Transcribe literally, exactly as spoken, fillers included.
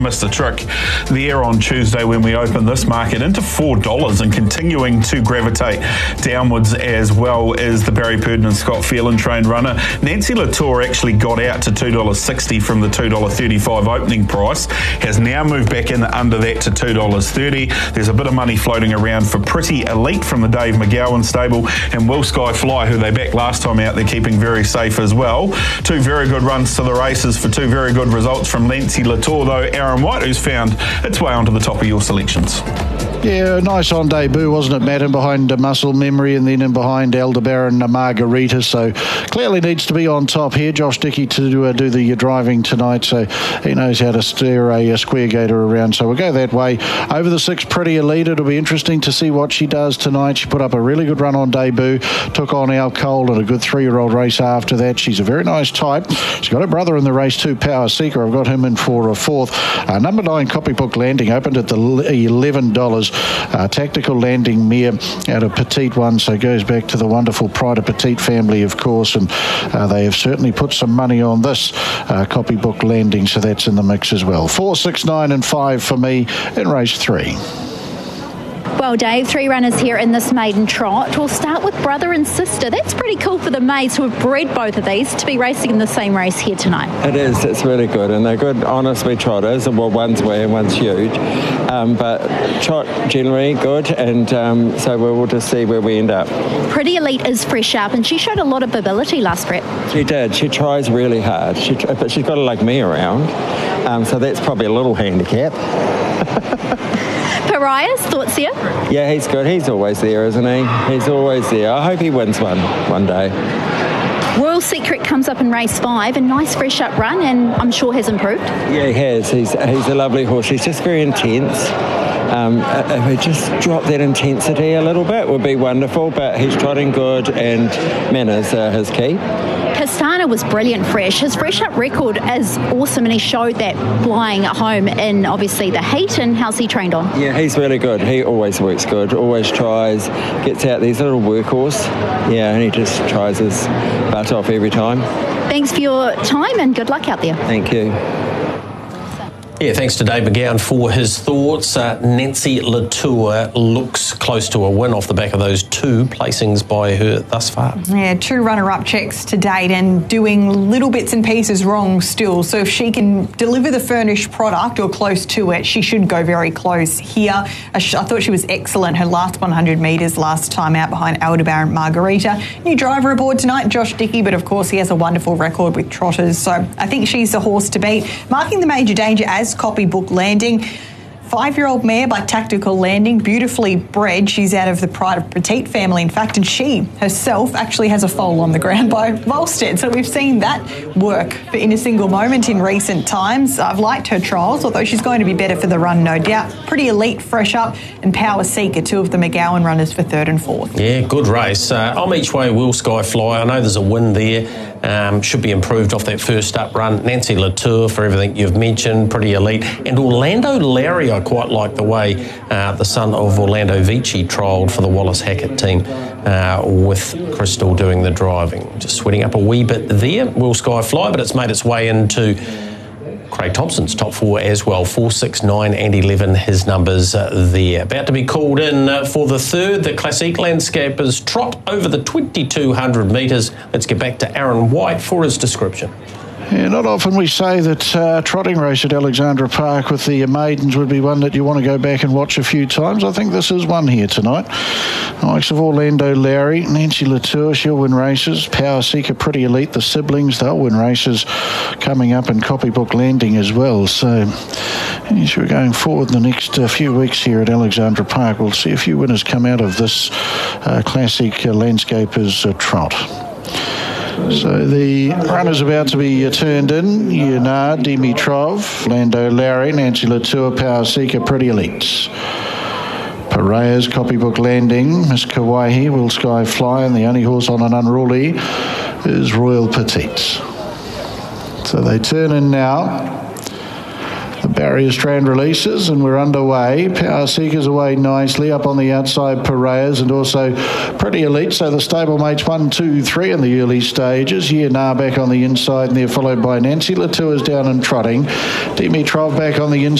Missed the trick there on Tuesday when we opened this market into four dollars and continuing to gravitate downwards as well as the Barry Purdon and Scott Phelan trained runner. Nancy Latour actually got out to two dollars sixty from the two dollars thirty-five opening price, has now moved back in under that to two dollars thirty. There's a bit of money floating around for Pretty Elite from the Dave McGowan stable, and Will Sky Fly, who they backed last time out, they're keeping very safe as well. Two very good runs to the races for two very good results from Nancy Latour, though. Aaron White, who's found its way onto the top of your selections. Yeah, nice on debut, wasn't it, Matt? In behind uh, Muscle Memory and then in behind Aldebaran and Margarita. So clearly needs to be on top here. Josh Dickey to uh, do the uh, driving tonight. So he knows how to steer a, a square gator around. So we'll go that way. Over the six, Pretty Elite. It'll be interesting to see what she does tonight. She put up a really good run on debut. Took on Al Cole in a good three-year-old race after that. She's a very nice type. She's got her brother in the race too, Power Seeker. I've got him in for a fourth. Uh, number nine, Copybook Landing, opened at the eleven dollars. Uh, tactical Landing mare out of Petite One, so goes back to the wonderful Pride of Petite family, of course, and uh, they have certainly put some money on this uh, Copybook Landing, so that's in the mix as well. Four, six, nine and five for me in race three. Well, Dave, three runners here in this maiden trot. We'll start with brother and sister. That's pretty cool for the maids who have bred both of these to be racing in the same race here tonight. It is. It's really good. And they're good, honest wee trotters. Well, one's wee and one's huge. Um, but trot generally good. And um, so we'll just see where we end up. Pretty Elite is fresh up and she showed a lot of ability last prep. She did. She tries really hard. She, but she's got to like me around. Um, so that's probably a little handicap. Pariah's thoughts here? Yeah, he's good. He's always there, isn't he? He's always there. I hope he wins one one day. Royal Secret comes up in race five, a nice fresh up run, and I'm sure has improved. Yeah, he has. He's he's a lovely horse. He's just very intense. Um, if we just drop that intensity a little bit, would be wonderful. But he's trotting good, and manners are his key. Castana was brilliant fresh. His fresh up record is awesome, and he showed that flying at home in obviously the heat. And how's he trained on? Yeah, he's really good. He always works good, always tries, gets out these little workhorse. Yeah, and he just tries his butt off every time. Thanks for your time and good luck out there. Thank you. Yeah, thanks to Dave McGowan for his thoughts. Uh, Nancy Latour looks close to a win off the back of those two placings by her thus far. Yeah, two runner-up checks to date and doing little bits and pieces wrong still. So if she can deliver the furnished product or close to it, she should go very close here. I thought she was excellent her last one hundred metres last time out behind Aldebaran Margarita. New driver aboard tonight, Josh Dickey, but of course he has a wonderful record with trotters. So I think she's the horse to beat. Marking the major danger as Copybook Landing. Five-year-old mare by Tactical Landing, beautifully bred. She's out of the Pride of Petite family, in fact, and she herself actually has a foal on the ground by Volstead. So we've seen that work in a single moment in recent times. I've liked her trials, although she's going to be better for the run, no doubt. Pretty Elite, fresh up, and Power Seeker, two of the McGowan runners for third and fourth. Yeah, good race. Uh, I'm each way Will Sky Fly. I know there's a win there. Um, should be improved off that first up run. Nancy Latour for everything you've mentioned, Pretty Elite. And Orlando Larry, I quite like the way uh, the son of Orlando Vici trialled for the Wallace Hackett team uh, with Crystal doing the driving. Just sweating up a wee bit there, Will Sky Fly, but it's made its way into Craig Thompson's top four as well. Four, six, nine and eleven, his numbers uh, there. About to be called in uh, for the third, the Classic Landscapers trot over the twenty-two hundred metres. Let's get back to Aaron White for his description. Yeah, not often we say that uh, trotting race at Alexandra Park with the maidens would be one that you want to go back and watch a few times. I think this is one here tonight. The likes of Orlando Larry, Nancy Latour, she'll win races. Power Seeker, Pretty Elite, the siblings, they'll win races coming up, in Copybook Landing as well. So as we're going forward the next uh, few weeks here at Alexandra Park, we'll see a few winners come out of this uh, Classic uh, Landscapers uh, trot. So the runner's about to be uh, turned in. Yunard, Dimitrov, Lando Larry, Nancy Latour, Power Seeker, Pretty Elite. Pariah's Copybook Landing, Miss Kauai, Will Sky Fly, and the only horse on an unruly is Royal Petite. So they turn in now. The barrier strand releases and we're underway. Power Seekers away nicely up on the outside, Pareas, and also Pretty Elite. So the stablemates one, two, three in the early stages. Year Nah back on the inside, and they're followed by Nancy Latour's down and trotting. Dimitrov back on the inside.